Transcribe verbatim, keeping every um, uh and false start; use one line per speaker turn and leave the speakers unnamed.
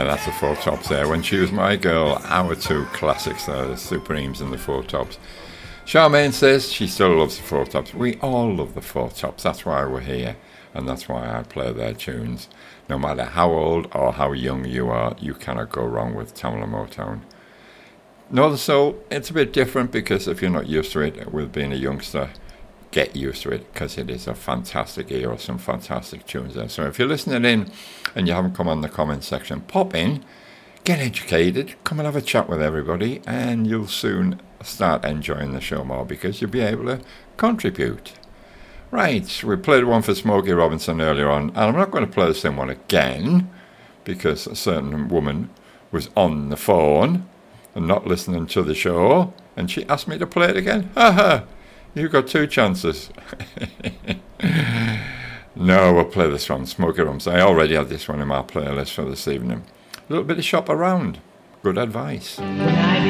that's the Four Tops there. When She Was My Girl, our two classics there, the Supremes and the Four Tops. Charmaine says she still loves the Four Tops. We all love the Four Tops. That's why we're here, and that's why I play their tunes. No matter how old or how young you are, you cannot go wrong with Tamla Motown. Northern Soul, it's a bit different because if you're not used to it with being a youngster, get used to it because it is a fantastic era, some fantastic tunes there. So if you're listening in and you haven't come on the comment section, pop in, get educated, come and have a chat with everybody, and you'll soon start enjoying the show more because you'll be able to contribute. Right, we played one for Smokey Robinson earlier on, and I'm not going to play the same one again because a certain woman was on the phone and not listening to the show, and she asked me to play it again. Ha ha! You've got two chances. No, we'll play this one, Smokey Robinson. I already had this one in my playlist for this evening. A little bit of shop around. Good advice.